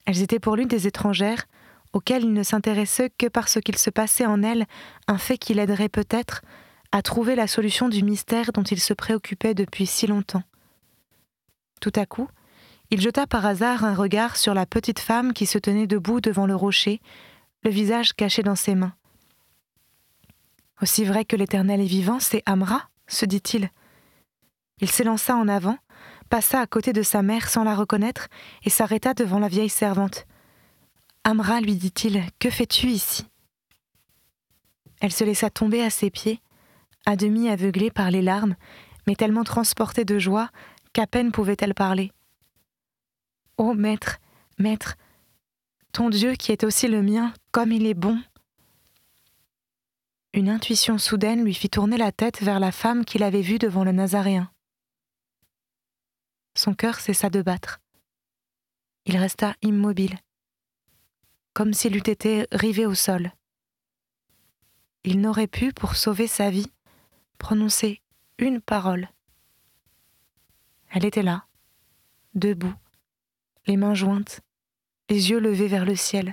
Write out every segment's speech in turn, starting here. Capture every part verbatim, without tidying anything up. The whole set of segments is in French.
Elles étaient pour lui des étrangères, auxquelles il ne s'intéressait que parce qu'il se passait en elles un fait qui l'aiderait peut-être à trouver la solution du mystère dont il se préoccupait depuis si longtemps. Tout à coup, il jeta par hasard un regard sur la petite femme qui se tenait debout devant le rocher, le visage caché dans ses mains. « Aussi vrai que l'Éternel est vivant, c'est Amra », se dit-il. Il s'élança en avant, passa à côté de sa mère sans la reconnaître et s'arrêta devant la vieille servante. « Amra, lui dit-il, que fais-tu ici ?» Elle se laissa tomber à ses pieds, à demi aveuglée par les larmes, mais tellement transportée de joie qu'à peine pouvait-elle parler. « Ô maître, maître, ton Dieu qui est aussi le mien, comme il est bon !» Une intuition soudaine lui fit tourner la tête vers la femme qu'il avait vue devant le Nazaréen. Son cœur cessa de battre. Il resta immobile, comme s'il eût été rivé au sol. Il n'aurait pu, pour sauver sa vie, prononcer une parole. Elle était là, debout, les mains jointes, les yeux levés vers le ciel.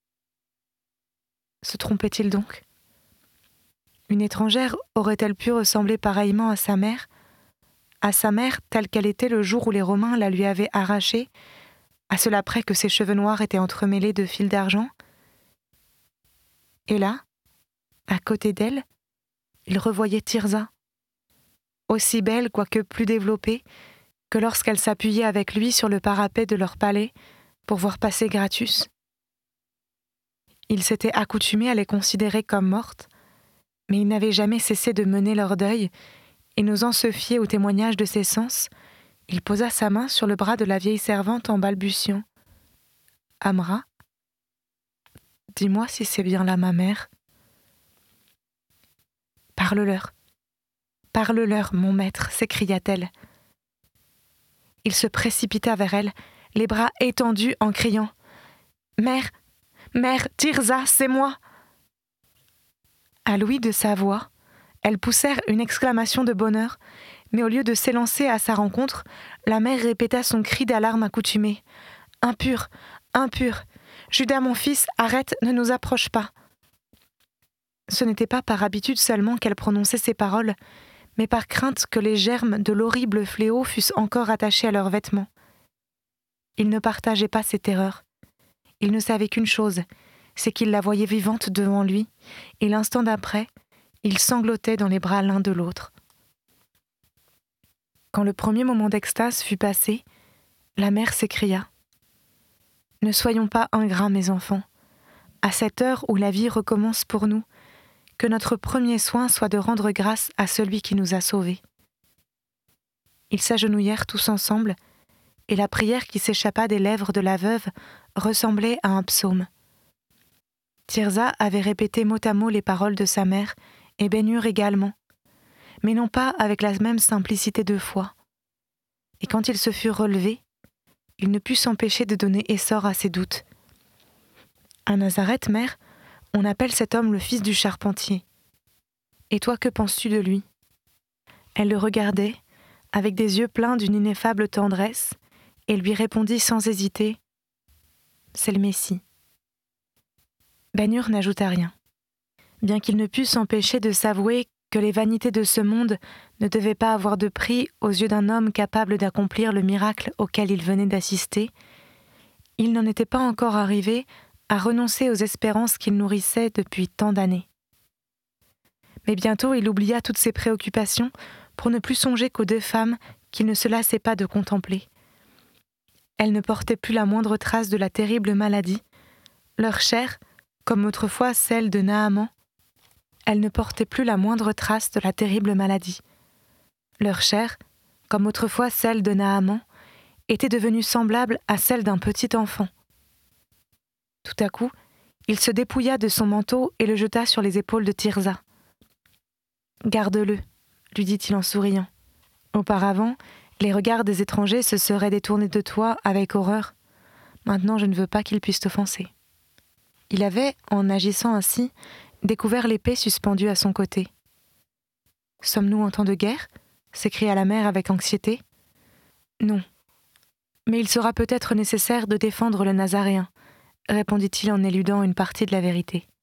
Se trompait-il donc ? Une étrangère aurait-elle pu ressembler pareillement à sa mère, à sa mère telle qu'elle était le jour où les Romains la lui avaient arrachée, à cela près que ses cheveux noirs étaient entremêlés de fils d'argent ? Et là, à côté d'elle, il revoyait Tirzah, aussi belle quoique plus développée que lorsqu'elle s'appuyait avec lui sur le parapet de leur palais pour voir passer Gratus. Il s'était accoutumé à les considérer comme mortes, mais il n'avait jamais cessé de mener leur deuil, et n'osant se fier au témoignage de ses sens, il posa sa main sur le bras de la vieille servante en balbutiant. « Amra, dis-moi si c'est bien là ma mère. »« Parle-leur, parle-leur, mon maître » s'écria-t-elle. Il se précipita vers elle, les bras étendus en criant « Mère, mère, Tirzah, c'est moi !» À l'ouïe de sa voix, elles poussèrent une exclamation de bonheur, mais au lieu de s'élancer à sa rencontre, la mère répéta son cri d'alarme accoutumé. « Impur, impur, Judas mon fils, arrête, ne nous approche pas !» Ce n'était pas par habitude seulement qu'elle prononçait ces paroles, mais par crainte que les germes de l'horrible fléau fussent encore attachés à leurs vêtements. Il ne partageait pas ses terreurs. Il ne savait qu'une chose, c'est qu'il la voyait vivante devant lui, et l'instant d'après, ils sanglotaient dans les bras l'un de l'autre. Quand le premier moment d'extase fut passé, la mère s'écria « Ne soyons pas ingrats, mes enfants. À cette heure où la vie recommence pour nous, que notre premier soin soit de rendre grâce à celui qui nous a sauvés. » Ils s'agenouillèrent tous ensemble, et la prière qui s'échappa des lèvres de la veuve ressemblait à un psaume. Tirzah avait répété mot à mot les paroles de sa mère, et Ben Hur également, mais non pas avec la même simplicité de foi. Et quand il se fut relevé, il ne put s'empêcher de donner essor à ses doutes. « À Nazareth, mère, on appelle cet homme le fils du charpentier. Et toi, que penses-tu de lui ?» Elle le regardait, avec des yeux pleins d'une ineffable tendresse, et lui répondit sans hésiter « C'est le Messie. » Ben Hur n'ajouta rien. Bien qu'il ne pût s'empêcher de s'avouer que les vanités de ce monde ne devaient pas avoir de prix aux yeux d'un homme capable d'accomplir le miracle auquel il venait d'assister, il n'en était pas encore arrivé à renoncer aux espérances qu'il nourrissait depuis tant d'années. Mais bientôt il oublia toutes ses préoccupations pour ne plus songer qu'aux deux femmes qu'il ne se lassait pas de contempler. Elles ne portaient plus la moindre trace de la terrible maladie. Leur chair, comme autrefois celle de Naaman, elles ne portaient plus la moindre trace de la terrible maladie. Leur chair, comme autrefois celle de Naaman, était devenue semblable à celle d'un petit enfant. Tout à coup, il se dépouilla de son manteau et le jeta sur les épaules de Tirzah. « Garde-le, » lui dit-il en souriant. Auparavant, les regards des étrangers se seraient détournés de toi avec horreur. Maintenant, je ne veux pas qu'ils puissent t'offenser. Il avait, en agissant ainsi, découvert l'épée suspendue à son côté. « Sommes-nous en temps de guerre ?» s'écria la mère avec anxiété. « Non, Mais il sera peut-être nécessaire de défendre le Nazaréen, répondit-il en éludant une partie de la vérité.